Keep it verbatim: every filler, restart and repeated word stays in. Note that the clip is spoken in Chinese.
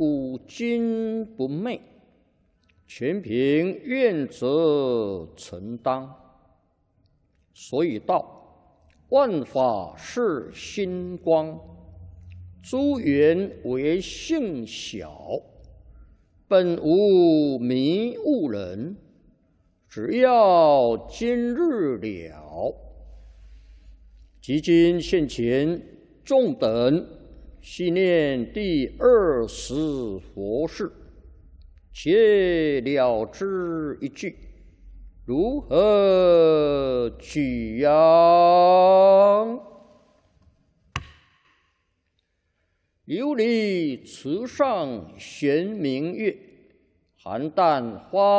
古今不昧，全凭愿则成当。所以道：万法是心光，诸缘为性小，本无迷悟人。只要今日了，即今现前，众等系念第二十佛事，且了之一句，如何取样？琉璃池上悬明月，邯郸花